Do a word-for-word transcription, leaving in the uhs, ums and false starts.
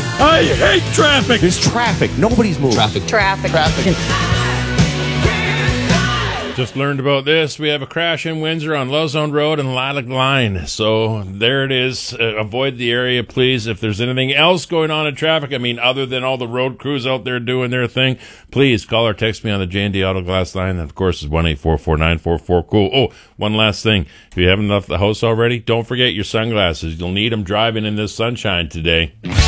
I hate traffic. There's traffic. Nobody's moving. Traffic. Traffic. Traffic. Just learned about this. We have a crash in Windsor on Lozone Road and Lilac Line. So there it is. Uh, avoid the area, please. If there's anything else going on in traffic, I mean, other than all the road crews out there doing their thing, please call or text me on the J and D Auto Glass line. That, of course, is one eight four four nine four four cool. Oh, one last thing. If you haven't left the house already, don't forget your sunglasses. You'll need them driving in this sunshine today.